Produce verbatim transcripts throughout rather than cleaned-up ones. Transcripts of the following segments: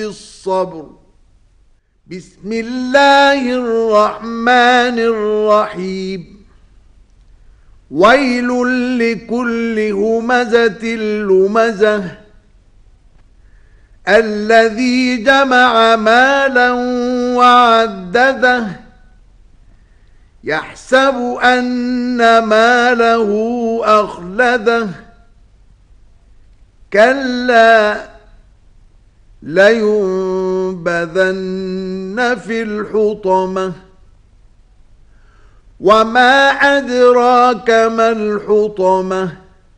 بالصبر. بسم الله الرحمن الرحيم. ويل لكل همزة لمزة الذي جمع مالا وعدده يحسب أن ماله أخلده كلا لينبذن في الحطمة وما أدراك ما الحطمة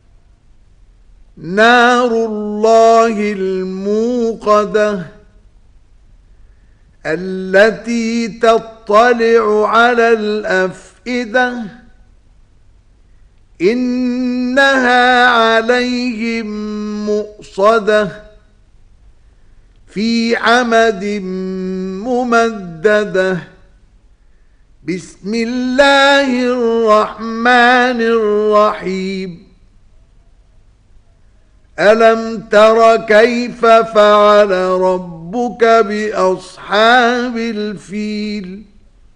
نار الله الموقدة التي تطلع على الأفئدة إنها عليهم مؤصدة في عمد ممددة. بسم الله الرحمن الرحيم. ألم تر كيف فعل ربك بأصحاب الفيل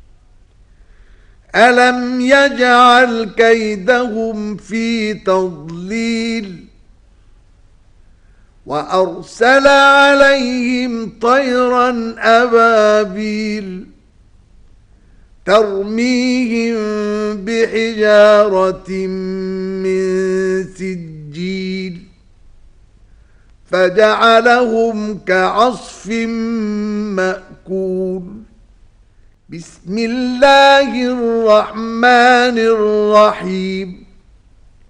ألم يجعل كيدهم في تضليل وأرسل عليهم طيرا أبابيل ترميهم بحجارة من سجيل فجعلهم كعصف مأكول. بسم الله الرحمن الرحيم.